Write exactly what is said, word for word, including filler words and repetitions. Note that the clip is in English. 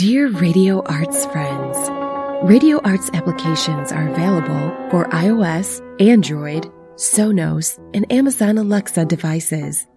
Dear Radio Arts friends, Radio Arts applications are available for iOS, Android, Sonos, and Amazon Alexa devices.